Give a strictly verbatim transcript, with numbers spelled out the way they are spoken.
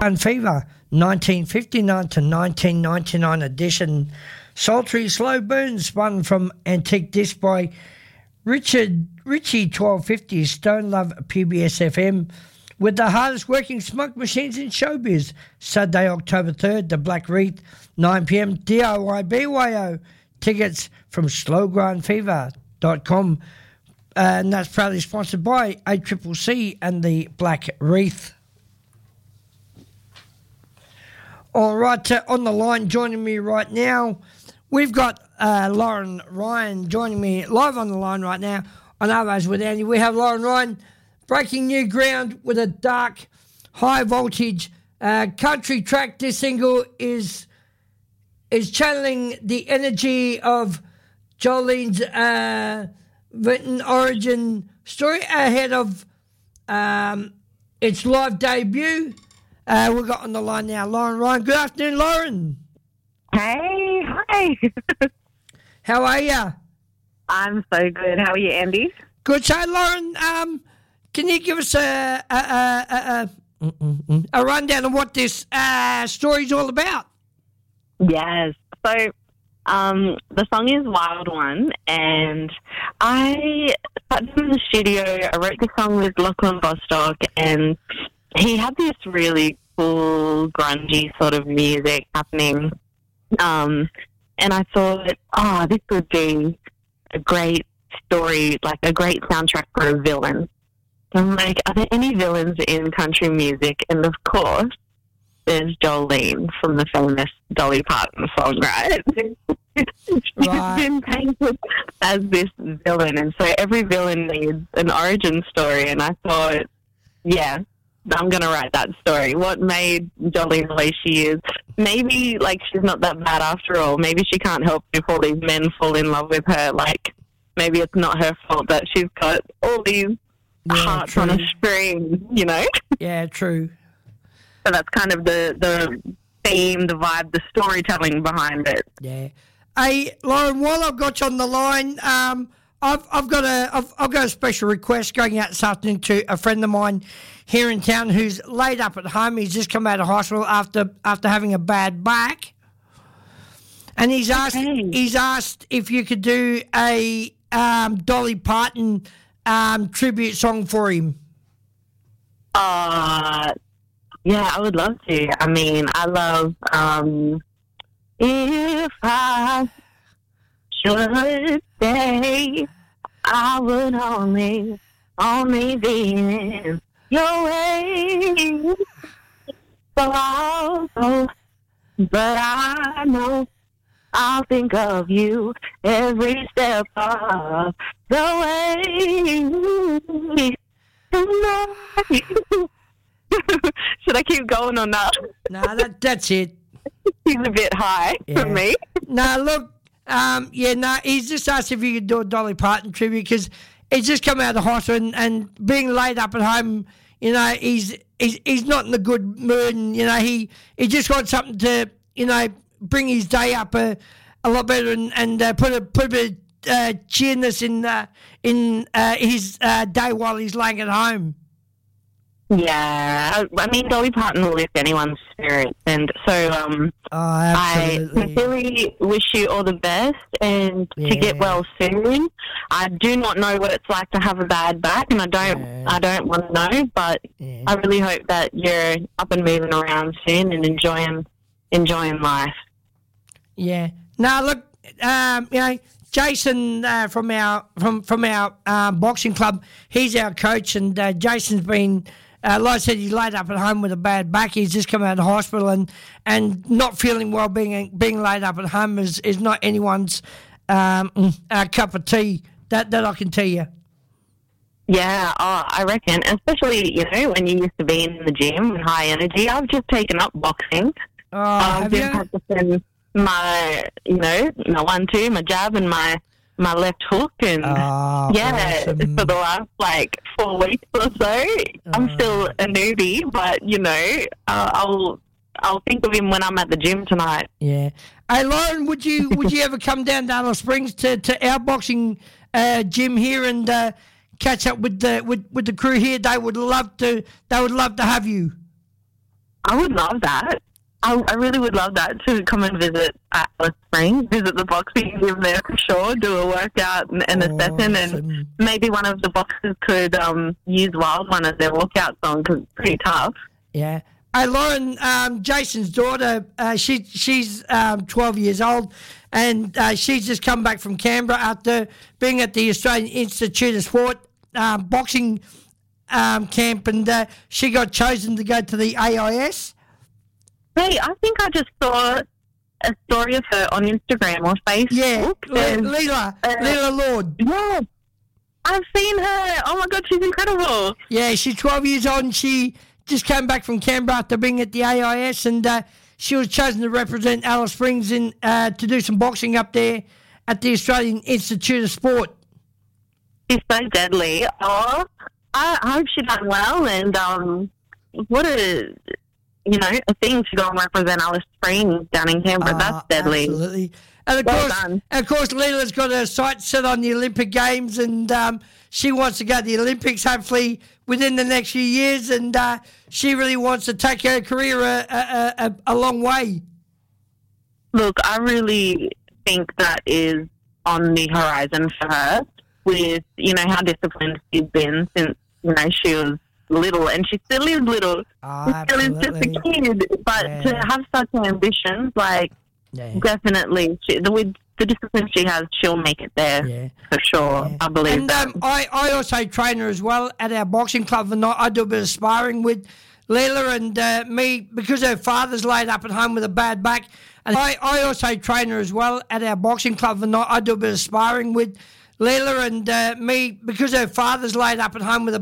Gun Fever, nineteen fifty-nine to nineteen ninety-nine edition. Sultry Slow Burns, spun from Antique Disc by Richard Richie twelve fifty, Stone Love P B S F M, with the hardest working smoke machines in showbiz. Saturday, October third, the Black Wreath, nine p.m, D I Y B Y O. Tickets from slow grind fever dot com, uh, and that's proudly sponsored by A C C C and the Black Wreath. All right, uh, on the line joining me right now, we've got uh, Lauren Ryan joining me live on the line right now on Arvos with Andy. We have Lauren Ryan breaking new ground with a dark, high voltage uh, country track. This single is is channeling the energy of Jolene's uh, written origin story ahead of um, its live debut. Uh, we've got on the line now Lauren Ryan. Good afternoon, Lauren. Hey, hi. How are you? I'm so good. How are you, Andy? Good. So, Lauren, um, can you give us a a, a, a, a rundown of what this uh, story's all about? Yes. So, um, the song is Wild One, and I sat in the studio. I wrote the song with Lachlan Bostock, and he had this really cool, grungy sort of music happening. Um, and I thought, oh, this would be a great story, like a great soundtrack for a villain. I'm like, are there any villains in country music? And of course, there's Jolene from the famous Dolly Parton song, right? She's Right. been painted as this villain, and so every villain needs an origin story. And I thought, yeah, I'm going to write that story. What made Jolene the way she is? Maybe, like, she's not that bad after all. Maybe she can't help if all these men fall in love with her. Like, maybe it's not her fault that she's got all these Yeah, hearts true. on a string, you know? Yeah, true. So that's kind of the, the theme, the vibe, the storytelling behind it. Yeah. Hey, Lauren, while I've got you on the line, um, I've I've got a I've, I've got a special request going out this afternoon to a friend of mine here in town who's laid up at home. He's just come out of hospital after after having a bad back, and he's asked Okay. he's asked if you could do a um, Dolly Parton um, tribute song for him. Uh, yeah, I would love to. I mean, I love, um, if I should stay, I would only, only be in your way. So I'll go, but I know I'll think of you every step of the way. Should I keep going or not? Nah, that that's it. He's a bit high Yeah. for me. No, look, um, yeah, no, he's just asked if you could do a Dolly Parton tribute because he's just come out of the hospital and, and being laid up at home, you know, he's, he's he's not in a good mood and, you know, he, he just wants something to, you know, bring his day up a, a lot better and, and uh, put a put a bit of uh, cheerness in, uh, in uh, his uh, day while he's laying at home. Yeah, I, I mean, Dolly Parton will lift anyone's spirits, and so um, Oh, I absolutely. sincerely wish you all the best and Yeah. to get well soon. I do not know what it's like to have a bad back, and I don't, Yeah. I don't want to know, but Yeah. I really hope that you're up and moving around soon and enjoying, enjoying life. Yeah. Now look, um, you know, Jason uh, from our from from our um, boxing club, he's our coach, and uh, Jason's been, uh, like I said, he's laid up at home with a bad back. He's just come out of hospital, and, and not feeling well. Being being laid up at home is, is not anyone's um, uh, cup of tea. That that I can tell you. Yeah, oh, I reckon, especially, you know, when you used to be in the gym and high energy. I've just taken up boxing. Oh, I've have been you? practicing my, you know, my one, two, my jab and my, my left hook. And, Oh, yeah, awesome. for the last, like, four weeks or so. I'm Oh. still a newbie, but, you know, uh, I'll I'll think of him when I'm at the gym tonight. Yeah. Hey, Lauren, would you would you ever come down to Alice Springs to, to our boxing uh, gym here and uh, catch up with the with, with the crew here? They would love to. They would love to have you. I would love that. I, I really would love that, to come and visit Alice Springs, visit the boxing gym there for sure, do a workout and, and a session, and maybe one of the boxers could um, use Wild One as their walkout song, because it's pretty tough. Yeah. Hey, Lauren, um, Jason's daughter, uh, she she's um, twelve years old, and uh, she's just come back from Canberra after being at the Australian Institute of Sport um, boxing um, camp, and uh, she got chosen to go to the A I S. Hey, I think I just saw a story of her on Instagram or Facebook. Yeah, and, Leela, uh, Leela Lord. Yeah, I've seen her. Oh, my God, she's incredible. Yeah, she's twelve years old, and she just came back from Canberra after being at the A I S, and uh, she was chosen to represent Alice Springs in uh, to do some boxing up there at the Australian Institute of Sport. She's so deadly. Oh, I, I hope she done well, and um, what a... you know, a thing to go and represent Alice Springs down in Canberra. Uh, That's deadly. Absolutely. And of, well course, done. and of course, Leela's got her sights set on the Olympic Games, and um, she wants to go to the Olympics hopefully within the next few years, and uh, she really wants to take her career a, a, a, a long way. Look, I really think that is on the horizon for her, with, you know, how disciplined she's been since, you know, she was little, and she still is little. Oh, she still is just a kid, but yeah. to have such ambitions, like, yeah. definitely, she, the, with the discipline she has, she'll make it there, yeah. for sure, yeah. I believe. And um, I, I also train her as well at our boxing club, and I do a bit of sparring with Leela, and uh, me, because her father's laid up at home with a bad back, and I, I also train her as well at our boxing club, and I do a bit of sparring with Leela, and uh, me, because her father's laid up at home with a